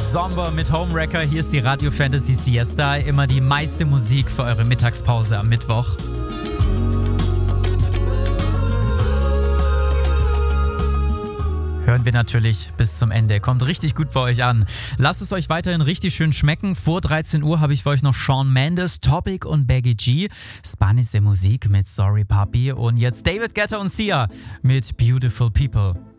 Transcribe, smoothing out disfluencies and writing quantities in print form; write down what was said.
Zomba mit Homewrecker. Hier ist die Radio Fantasy Siesta. Immer die meiste Musik für eure Mittagspause am Mittwoch. Hören wir natürlich bis zum Ende. Kommt richtig gut bei euch an. Lasst es euch weiterhin richtig schön schmecken. Vor 13 Uhr habe ich für euch noch Shawn Mendes, Topic und Becky G. Spanische Musik mit Sorry Papi. Und jetzt David Guetta und Sia mit Beautiful People.